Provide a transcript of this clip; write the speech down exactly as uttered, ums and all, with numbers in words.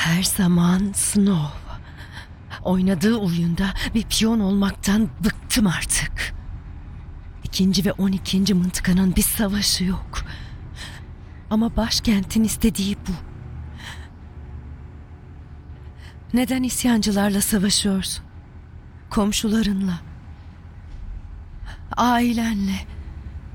Her zaman Snow. Oynadığı oyunda bir piyon olmaktan bıktım artık. İkinci ve on ikinci mıntıkanın bir savaşı yok. Ama başkentin istediği bu. Neden isyancılarla savaşıyorsun? Komşularınla, ailenle.